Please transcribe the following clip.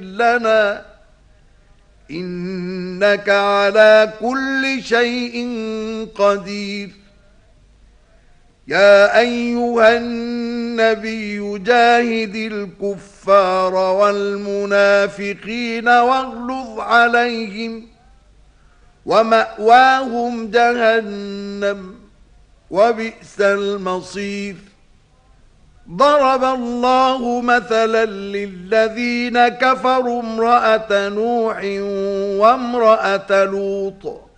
لنا إنك على كل شيء قدير. يا أيها النبي جاهد الكفار والمنافقين واغلظ عليهم ومأواهم جهنم وبئس المصير. ضرب الله مثلا للذين كفروا امرأة نوح وامرأة لوط